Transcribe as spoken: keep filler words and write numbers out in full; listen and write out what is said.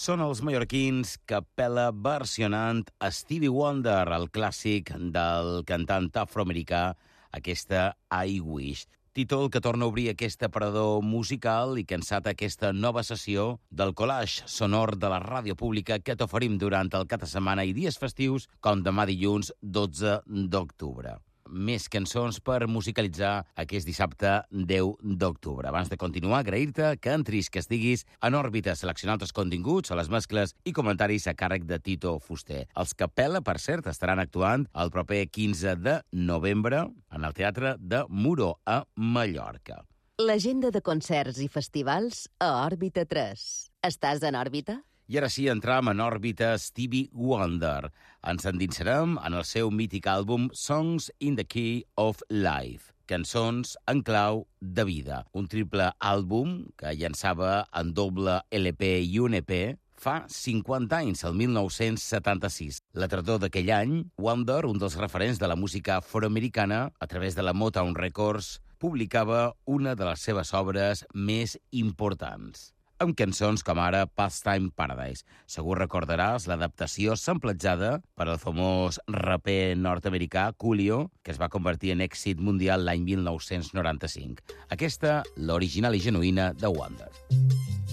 Són els mallorquins Capella versionant Stevie Wonder, el clàssic del cantant afroamericà, aquesta I Wish. Títol que torna a obrir aquest aparador musical i que enceta aquesta nova sessió del collage sonor de la ràdio pública que t'oferim durant el cap de setmana i dies festius, com demà dilluns dotze d'octubre. Més cançons per musicalitzar aquest dissabte deu d'octubre. Abans de continuar, agrair-te que entris, que estiguis en òrbita seleccionant els continguts, a les mescles i comentaris a càrrec de Tito Fuster. Els Capella, per cert, estaran actuant el proper quinze de novembre en el Teatre de Muro, a Mallorca. L'agenda de concerts i festivals a Òrbita tres. Estàs en òrbita? I ara sí, entram en òrbita Stevie Wonder. Ens endinsarem en el seu mític àlbum Songs in the Key of Life, cançons en clau de vida. Un triple àlbum que llançava en doble L P i un E P fa cinquanta anys, el mil nou-cents setanta-sis. La tardor d'aquell any, Wonder, un dels referents de la música afroamericana, a través de la Motown Records, publicava una de les seves obres més importants, amb cançons com ara Pastime Paradise. Segur recordaràs l'adaptació samplejada per al famós raper nord-americà Coolio, que es va convertir en èxit mundial l'any mil nou-cents noranta-cinc. Aquesta, l'original i genuïna de Wonder.